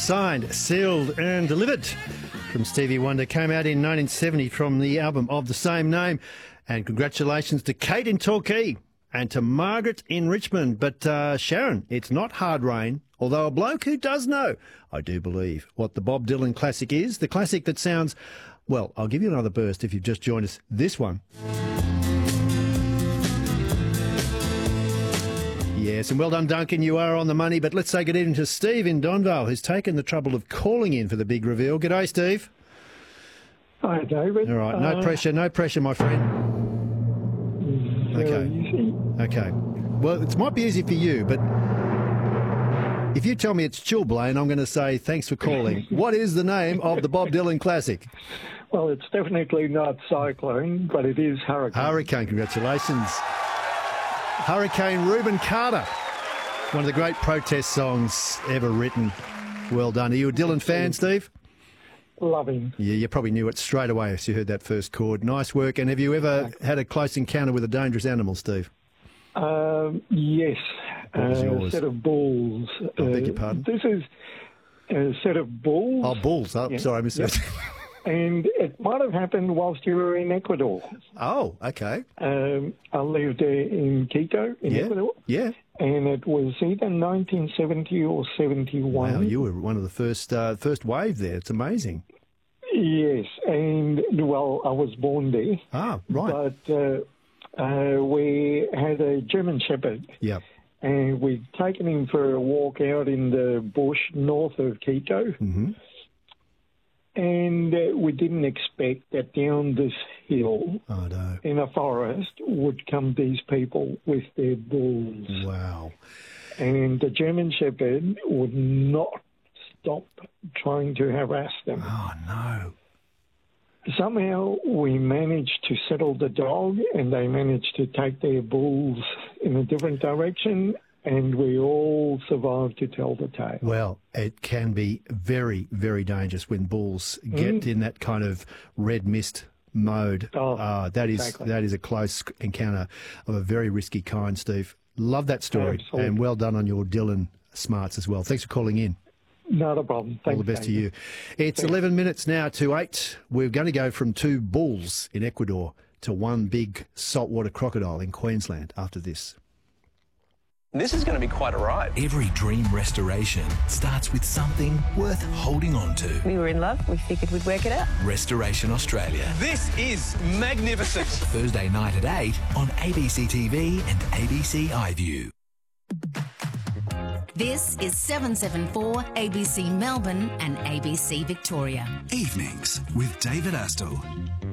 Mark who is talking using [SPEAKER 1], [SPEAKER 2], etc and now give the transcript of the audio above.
[SPEAKER 1] Signed, Sealed and Delivered from Stevie Wonder. Came out in 1970 from the album of the same name. And congratulations to Kate in Torquay and to Margaret in Richmond. But Sharon, it's not hard rain, although a bloke who does know, I do believe, what the Bob Dylan classic is. The classic that sounds, well, I'll give you another burst if you've just joined us. This one. Yes, and well done, Duncan. You are on the money. But let's say good evening to Steve in Donvale, who's taken the trouble of calling in for the big reveal. G'day, Steve.
[SPEAKER 2] Hi, David.
[SPEAKER 1] All right, no pressure, my friend.
[SPEAKER 2] Very easy.
[SPEAKER 1] Okay. Well, it might be easy for you, but if you tell me it's Chilblain, I'm going to say thanks for calling. What is the name of the Bob Dylan classic?
[SPEAKER 2] Well, it's definitely not Cyclone, but it is Hurricane.
[SPEAKER 1] Hurricane, congratulations. Hurricane Reuben Carter, one of the great protest songs ever written. Well done. Are you a Dylan fan, Steve?
[SPEAKER 2] Love him.
[SPEAKER 1] Yeah, you probably knew it straight away as you heard that first chord. Nice work. And have you ever had a close encounter with a dangerous animal, Steve?
[SPEAKER 2] Yes.
[SPEAKER 1] What was yours?
[SPEAKER 2] A set of bulls.
[SPEAKER 1] I beg your pardon?
[SPEAKER 2] This is a set of bulls.
[SPEAKER 1] Oh, bulls. Oh, yeah. Sorry, I missed that.
[SPEAKER 2] And it might have happened whilst you were in Ecuador.
[SPEAKER 1] Oh, okay.
[SPEAKER 2] I lived in Quito, in Ecuador.
[SPEAKER 1] Yeah.
[SPEAKER 2] And it was either 1970 or 71.
[SPEAKER 1] Wow, you were one of the first wave there. It's amazing.
[SPEAKER 2] Yes, and, well, I was born there.
[SPEAKER 1] Ah, right.
[SPEAKER 2] But we had a German Shepherd.
[SPEAKER 1] Yeah.
[SPEAKER 2] And we'd taken him for a walk out in the bush north of Quito.
[SPEAKER 1] Mm-hmm.
[SPEAKER 2] And we didn't expect that down this hill in a forest would come these people with their bulls.
[SPEAKER 1] Wow.
[SPEAKER 2] And the German Shepherd would not stop trying to harass them.
[SPEAKER 1] Oh, no.
[SPEAKER 2] Somehow we managed to settle the dog and they managed to take their bulls in a different direction. And we all survived to tell the tale.
[SPEAKER 1] Well, it can be very, very dangerous when bulls get in that kind of red mist mode. That is a close encounter of a very risky kind, Steve. Love that story.
[SPEAKER 2] Absolutely.
[SPEAKER 1] And well done on your Dylan smarts as well. Thanks for calling in.
[SPEAKER 2] Not a problem. Thanks,
[SPEAKER 1] all the best
[SPEAKER 2] David.
[SPEAKER 1] to you. It's 11 minutes now to 8. We're going to go from 2 bulls in Ecuador to 1 big saltwater crocodile in Queensland after this.
[SPEAKER 3] This is going to be quite a ride.
[SPEAKER 4] Every dream restoration starts with something worth holding on to.
[SPEAKER 5] We were in love. We figured we'd work it out.
[SPEAKER 4] Restoration Australia.
[SPEAKER 3] This is magnificent.
[SPEAKER 4] Thursday night at 8 on ABC TV and ABC iView.
[SPEAKER 6] This is 774 ABC Melbourne and ABC Victoria.
[SPEAKER 7] Evenings with David Astle.